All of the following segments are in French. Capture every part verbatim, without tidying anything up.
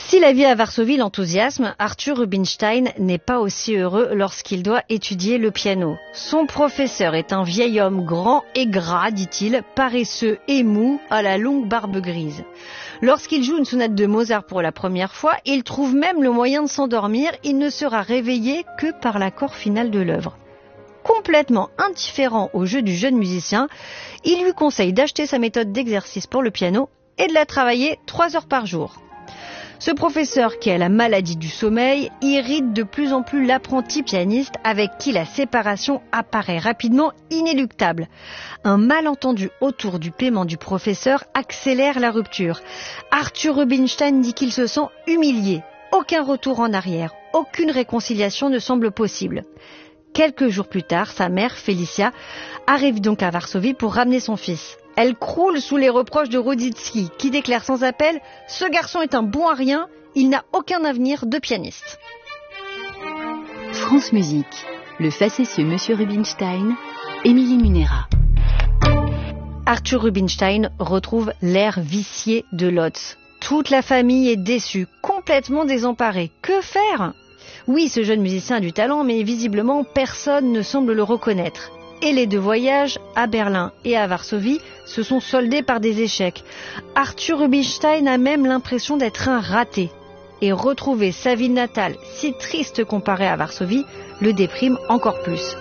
Si la vie à Varsovie l'enthousiasme, Arthur Rubinstein n'est pas aussi heureux lorsqu'il doit étudier le piano. Son professeur est un vieil homme grand et gras, dit-il, paresseux et mou, à la longue barbe grise. Lorsqu'il joue une sonate de Mozart pour la première fois, il trouve même le moyen de s'endormir. Il ne sera réveillé que par l'accord final de l'œuvre. Complètement indifférent au jeu du jeune musicien, il lui conseille d'acheter sa méthode d'exercice pour le piano et de la travailler trois heures par jour. Ce professeur, qui a la maladie du sommeil, irrite de plus en plus l'apprenti pianiste avec qui la séparation apparaît rapidement inéluctable. Un malentendu autour du paiement du professeur accélère la rupture. Arthur Rubinstein dit qu'il se sent humilié. Aucun retour en arrière, aucune réconciliation ne semble possible. Quelques jours plus tard, sa mère, Félicia, arrive donc à Varsovie pour ramener son fils. Elle croule sous les reproches de Ruditzky, qui déclare sans appel « Ce garçon est un bon à rien, il n'a aucun avenir de pianiste ». France Musique, le facétieux Monsieur Rubinstein, Émilie Munera. Arthur Rubinstein retrouve l'air vicié de Lotz. Toute la famille est déçue, complètement désemparée. Que faire ? Oui, ce jeune musicien a du talent, mais visiblement personne ne semble le reconnaître. Et les deux voyages, à Berlin et à Varsovie, se sont soldés par des échecs. Arthur Rubinstein a même l'impression d'être un raté. Et retrouver sa ville natale, si triste comparée à Varsovie, le déprime encore plus.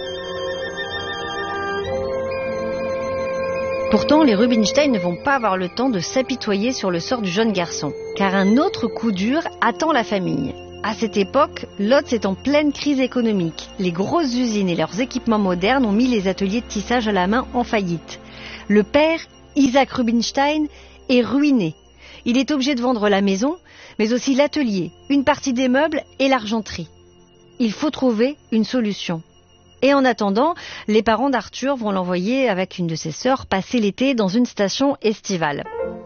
Pourtant, les Rubinstein ne vont pas avoir le temps de s'apitoyer sur le sort du jeune garçon, car un autre coup dur attend la famille. À cette époque, Lodz est en pleine crise économique. Les grosses usines et leurs équipements modernes ont mis les ateliers de tissage à la main en faillite. Le père, Isaac Rubinstein, est ruiné. Il est obligé de vendre la maison, mais aussi l'atelier, une partie des meubles et l'argenterie. Il faut trouver une solution. Et en attendant, les parents d'Arthur vont l'envoyer avec une de ses sœurs passer l'été dans une station estivale.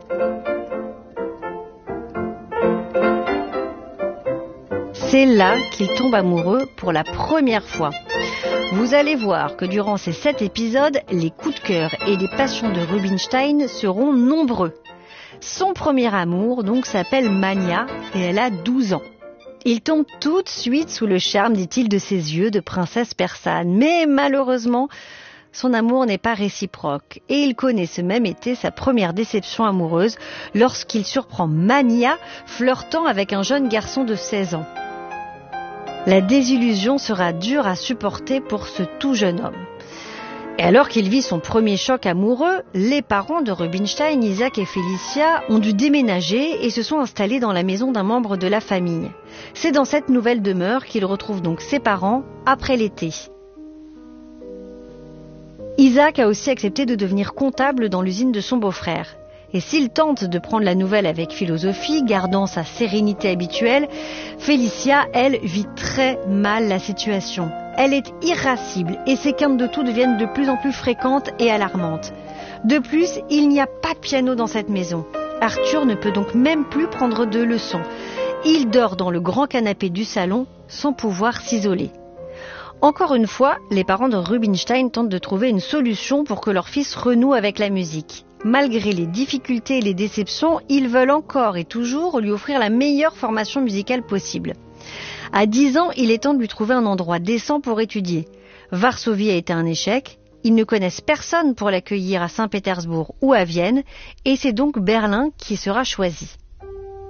C'est là qu'il tombe amoureux pour la première fois. Vous allez voir que durant ces sept épisodes, les coups de cœur et les passions de Rubinstein seront nombreux. Son premier amour donc s'appelle Mania et elle a douze ans. Il tombe tout de suite sous le charme, dit-il, de ses yeux de princesse persane. Mais malheureusement, son amour n'est pas réciproque. Et il connaît ce même été sa première déception amoureuse lorsqu'il surprend Mania flirtant avec un jeune garçon de seize ans. La désillusion sera dure à supporter pour ce tout jeune homme. Et alors qu'il vit son premier choc amoureux, les parents de Rubinstein, Isaac et Félicia, ont dû déménager et se sont installés dans la maison d'un membre de la famille. C'est dans cette nouvelle demeure qu'il retrouve donc ses parents après l'été. Isaac a aussi accepté de devenir comptable dans l'usine de son beau-frère. Et s'il tente de prendre la nouvelle avec philosophie, gardant sa sérénité habituelle, Félicia, elle, vit très mal la situation. Elle est irascible et ses quintes de toux deviennent de plus en plus fréquentes et alarmantes. De plus, il n'y a pas de piano dans cette maison. Arthur ne peut donc même plus prendre de leçons. Il dort dans le grand canapé du salon sans pouvoir s'isoler. Encore une fois, les parents de Rubinstein tentent de trouver une solution pour que leur fils renoue avec la musique. Malgré les difficultés et les déceptions, ils veulent encore et toujours lui offrir la meilleure formation musicale possible. À dix ans, il est temps de lui trouver un endroit décent pour étudier. Varsovie a été un échec, ils ne connaissent personne pour l'accueillir à Saint-Pétersbourg ou à Vienne, et c'est donc Berlin qui sera choisi.